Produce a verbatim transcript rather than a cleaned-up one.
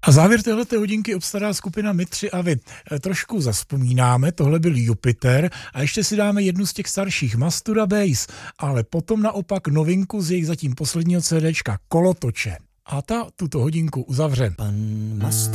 A závěr téhleté hodinky obstará skupina My tři a vy. Trošku zavzpomínáme, tohle byl Jupiter a ještě si dáme jednu z těch starších, Mastura Bass, ale potom naopak novinku z jejich zatím posledního CDčka Kolotoče. A ta tuto hodinku uzavře. Pan Mastura